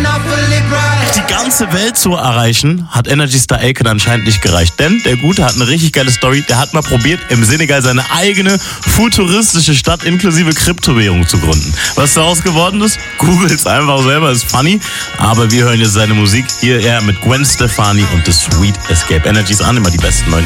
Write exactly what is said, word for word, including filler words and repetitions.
Die ganze Welt zu erreichen, hat Energy Star Akon anscheinend nicht gereicht. Denn der Gute hat eine richtig geile Story. Der hat mal probiert, im Senegal seine eigene futuristische Stadt inklusive Kryptowährung zu gründen. Was daraus geworden ist? Googles einfach selber, ist funny. Aber wir hören jetzt seine Musik. Hier er mit Gwen Stefani und The Sweet Escape. Energies an, immer die besten neuen